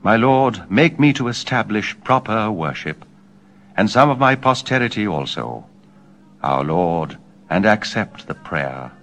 My Lord, make me to establish proper worship, and some of my posterity also. Our Lord, and accept the prayer.